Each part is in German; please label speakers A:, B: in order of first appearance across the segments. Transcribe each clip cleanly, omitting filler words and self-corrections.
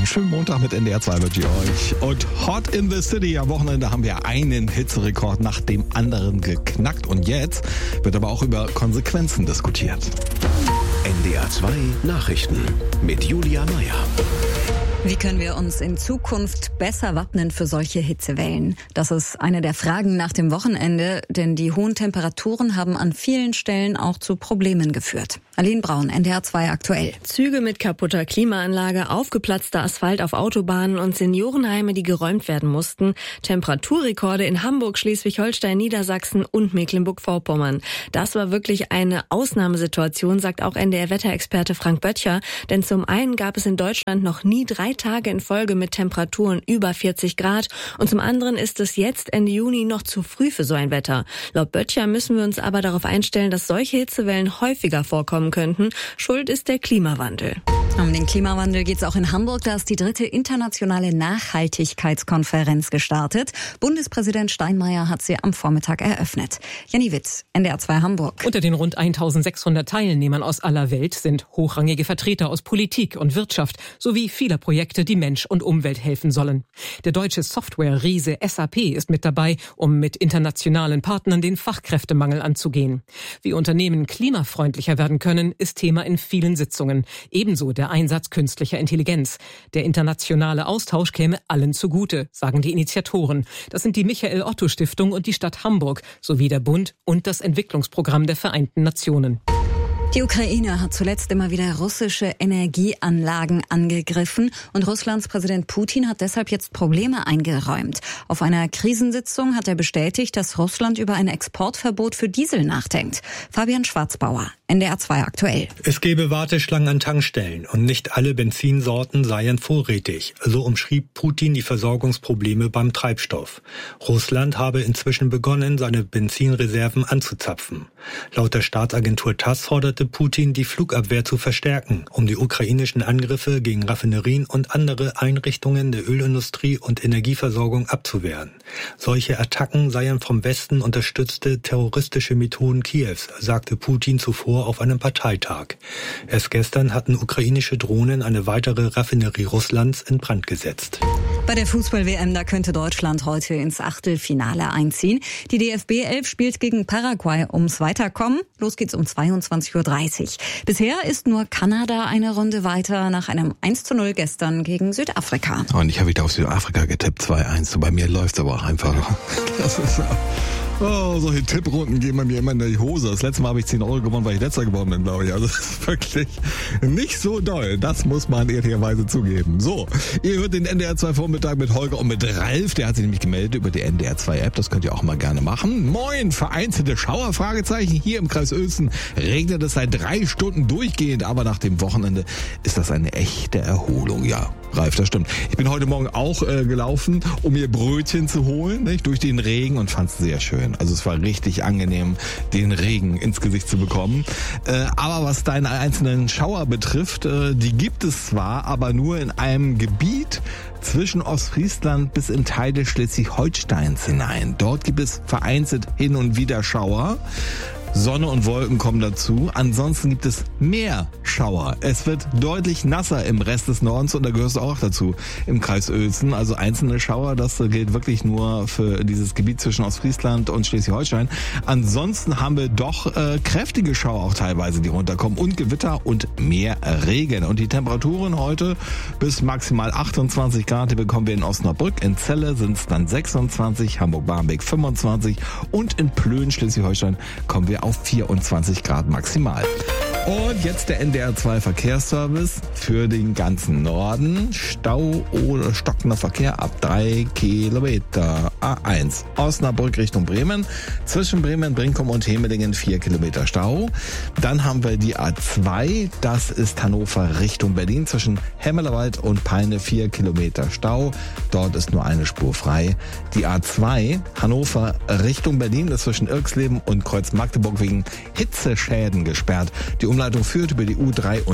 A: Einen schönen Montag mit NDR 2 wünsche ich euch. Und Hot in the City. Am Wochenende haben wir einen Hitzerekord nach dem anderen geknackt. Und jetzt wird aber auch über Konsequenzen diskutiert.
B: NDR 2 Nachrichten mit Julia Meyer.
C: Wie können wir uns in Zukunft besser wappnen für solche Hitzewellen? Das ist eine der Fragen nach dem Wochenende, denn die hohen Temperaturen haben an vielen Stellen auch zu Problemen geführt. Aline Braun, NDR 2 aktuell.
D: Züge mit kaputter Klimaanlage, aufgeplatzter Asphalt auf Autobahnen und Seniorenheime, die geräumt werden mussten. Temperaturrekorde in Hamburg, Schleswig-Holstein, Niedersachsen und Mecklenburg-Vorpommern. Das war wirklich eine Ausnahmesituation, sagt auch NDR-Wetterexperte Frank Böttcher. Denn zum einen gab es in Deutschland noch nie 3 Tage in Folge mit Temperaturen über 40 Grad und zum anderen ist es jetzt Ende Juni noch zu früh für so ein Wetter. Laut Böttcher müssen wir uns aber darauf einstellen, dass solche Hitzewellen häufiger vorkommen könnten. Schuld ist der Klimawandel.
C: Um den Klimawandel geht es auch in Hamburg. Da ist die 3. internationale Nachhaltigkeitskonferenz gestartet. Bundespräsident Steinmeier hat sie am Vormittag eröffnet. Jenny Witz, NDR 2 Hamburg.
E: Unter den rund 1600 Teilnehmern aus aller Welt sind hochrangige Vertreter aus Politik und Wirtschaft sowie vieler Projekte, die Mensch und Umwelt helfen sollen. Der deutsche Software-Riese SAP ist mit dabei, um mit internationalen Partnern den Fachkräftemangel anzugehen. Wie Unternehmen klimafreundlicher werden können, ist Thema in vielen Sitzungen. Ebenso der Einsatz künstlicher Intelligenz. Der internationale Austausch käme allen zugute, sagen die Initiatoren. Das sind die Michael-Otto-Stiftung und die Stadt Hamburg sowie der Bund und das Entwicklungsprogramm der Vereinten Nationen.
C: Die Ukraine hat zuletzt immer wieder russische Energieanlagen angegriffen und Russlands Präsident Putin hat deshalb jetzt Probleme eingeräumt. Auf einer Krisensitzung hat er bestätigt, dass Russland über ein Exportverbot für Diesel nachdenkt. Fabian Schwarzbauer, NDR 2 aktuell.
F: Es gäbe Warteschlangen an Tankstellen und nicht alle Benzinsorten seien vorrätig. So umschrieb Putin die Versorgungsprobleme beim Treibstoff. Russland habe inzwischen begonnen, seine Benzinreserven anzuzapfen. Laut der Staatsagentur TASS forderte Putin, die Flugabwehr zu verstärken, um die ukrainischen Angriffe gegen Raffinerien und andere Einrichtungen der Ölindustrie und Energieversorgung abzuwehren. Solche Attacken seien vom Westen unterstützte terroristische Methoden Kiews, sagte Putin zuvor auf einem Parteitag. Erst gestern hatten ukrainische Drohnen eine weitere Raffinerie Russlands in Brand gesetzt.
C: Bei der Fußball-WM, da könnte Deutschland heute ins Achtelfinale einziehen. Die DFB 11 spielt gegen Paraguay ums Weiterkommen. Los geht's um 22:30 Uhr. Bisher ist nur Kanada eine Runde weiter nach einem 1:0 gestern gegen Südafrika.
A: Und ich habe wieder auf Südafrika getippt, 2-1. So bei mir läuft's aber auch einfach. Das ist solche Tipprunden gehen bei mir immer in die Hose. Das letzte Mal habe ich 10 Euro gewonnen, weil ich letzter geworden bin, glaube ich. Also das ist wirklich nicht so doll. Das muss man ehrlicherweise zugeben. So, ihr hört den NDR 2 Vormittag mit Holger und mit Ralf. Der hat sich nämlich gemeldet über die NDR 2 App. Das könnt ihr auch mal gerne machen. Moin, vereinzelte Schauer, Fragezeichen. Hier im Kreis Uelzen regnet es seit 3 Stunden durchgehend. Aber nach dem Wochenende ist das eine echte Erholung. Ja, Ralf, das stimmt. Ich bin heute Morgen auch gelaufen, um mir Brötchen zu holen, nicht? Durch den Regen und fand es sehr schön. Also es war richtig angenehm, den Regen ins Gesicht zu bekommen. Aber was deinen einzelnen Schauer betrifft, die gibt es zwar, aber nur in einem Gebiet zwischen Ostfriesland bis in Teile Schleswig-Holsteins hinein. Dort gibt es vereinzelt hin und wieder Schauer. Sonne und Wolken kommen dazu. Ansonsten gibt es mehr Schauer. Es wird deutlich nasser im Rest des Nordens und da gehörst du auch dazu im Kreis Uelzen. Also einzelne Schauer, das gilt wirklich nur für dieses Gebiet zwischen Ostfriesland und Schleswig-Holstein. Ansonsten haben wir doch kräftige Schauer auch teilweise, die runterkommen und Gewitter und mehr Regen. Und die Temperaturen heute bis maximal 28 Grad, die bekommen wir in Osnabrück. In Celle sind es dann 26, Hamburg-Barmbek 25 und in Plön, Schleswig-Holstein, kommen wir auf 24 Grad maximal. Und jetzt der NDR 2 Verkehrsservice für den ganzen Norden. Stau oder stockender Verkehr ab 3 Kilometer. A1 Osnabrück Richtung Bremen. Zwischen Bremen, Brinkum und Hemelingen 4 Kilometer Stau. Dann haben wir die A2. Das ist Hannover Richtung Berlin. Zwischen Hemmerlewald und Peine 4 Kilometer Stau. Dort ist nur eine Spur frei. Die A2 Hannover Richtung Berlin ist zwischen Irxleben und Kreuz Magdeburg wegen Hitzeschäden gesperrt. Die Umleitung führt über die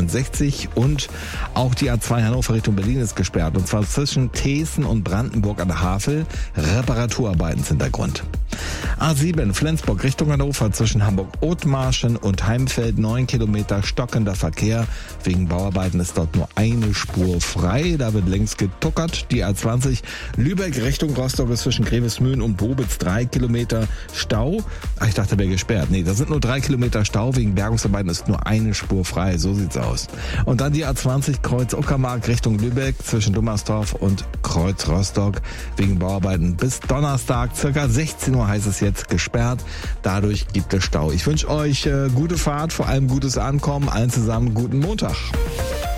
A: U63 und auch die A2 Hannover Richtung Berlin ist gesperrt. Und zwar zwischen Thesen und Brandenburg an der Havel. Reparaturarbeiten sind der Grund. A7 Flensburg Richtung Hannover zwischen Hamburg-Othmarschen und Heimfeld 9 Kilometer stockender Verkehr. Wegen Bauarbeiten ist dort nur eine Spur frei. Da wird längs getuckert. Die A20 Lübeck Richtung Rostock ist zwischen Grevesmühlen und Bobitz 3 Kilometer Stau. Ich dachte, wäre gesperrt. Nee, da sind nur 3 Kilometer Stau. Wegen Bergungsarbeiten ist nur eine Spur frei. So sieht's aus. Und dann die A20 Kreuz Uckermark Richtung Lübeck zwischen Dummersdorf und Kreuz Rostock. Wegen Bauarbeiten bis Donnerstag, circa 16 Uhr heißt es jetzt, gesperrt. Dadurch gibt es Stau. Ich wünsche euch gute Fahrt, vor allem gutes Ankommen. Allen zusammen guten Montag.